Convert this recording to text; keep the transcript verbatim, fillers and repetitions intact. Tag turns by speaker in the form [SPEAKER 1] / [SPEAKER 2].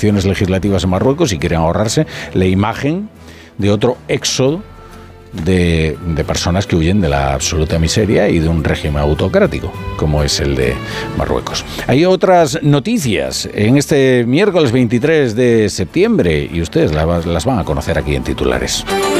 [SPEAKER 1] elecciones legislativas en Marruecos y quieren ahorrarse la imagen de otro éxodo de, de personas que huyen de la absoluta miseria y de un régimen autocrático, como es el de Marruecos. Hay otras noticias en este miércoles veintitrés de septiembre y ustedes las, las van a conocer aquí en titulares.